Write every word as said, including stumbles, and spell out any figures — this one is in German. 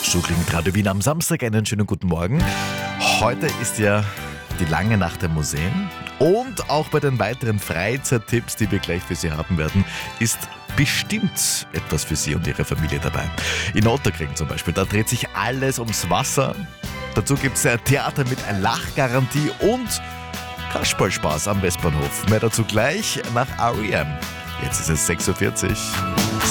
So klingt Radio Wien am Samstag. Einen schönen guten Morgen. Heute ist ja die lange Nacht der Museen. Und auch bei den weiteren Freizeittipps, die wir gleich für Sie haben werden, ist bestimmt etwas für Sie und Ihre Familie dabei. In Otterkring zum Beispiel, da dreht sich alles ums Wasser. Dazu gibt es ein Theater mit einer Lachgarantie und Kasperlspaß am Westbahnhof. Mehr dazu gleich nach R E M. Jetzt ist es sechs Uhr vierzig.